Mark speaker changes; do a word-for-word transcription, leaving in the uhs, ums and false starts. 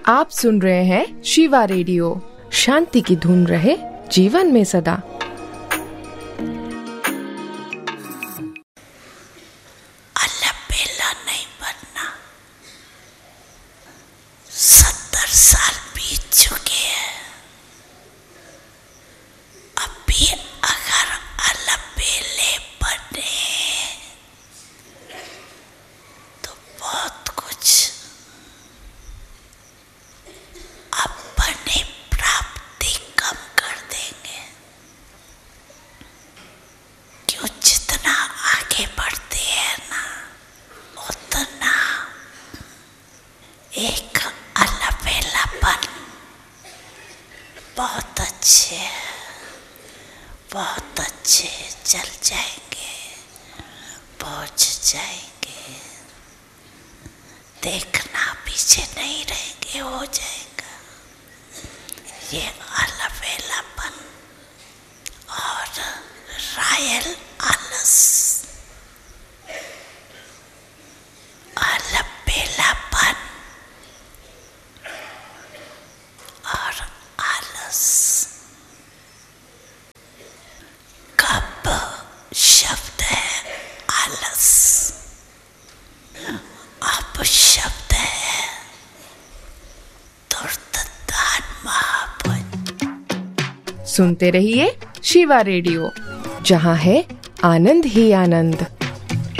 Speaker 1: आप सुन रहे हैं शिवा रेडियो। शांति की धुन रहे जीवन में सदा।
Speaker 2: अलबेला नहीं बनना। सत्तर साल बीत चुके हैं। अभी अगर अलबेले बने तो बहुत कुछ अपनी प्राप्ति कम कर देंगे। क्यों जितना आगे बढ़ते हैं ना उतना एक अलबेलापन बहुत अच्छे बहुत अच्छे चल जाएंगे, पहुंच जाएंगे। देखना पीछे नहीं रहेंगे, हो जाएगा ये अलबेलापन और रॉयल आलस। अलबेलापन और आलस कब शब्द है आलस, अब शब्द है दुर्दान महापुरुष।
Speaker 1: सुनते रहिए शिवा रेडियो, जहाँ है आनंद ही आनंद।